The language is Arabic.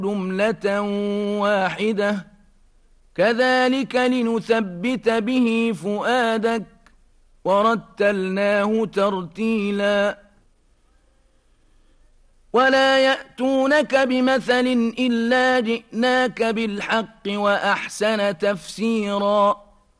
جملة واحدة كذلك لنثبت به فؤادك ورتلناه ترتيلا ولا يأتونك بمثل إلا جئناك بالحق وأحسن تفسيرا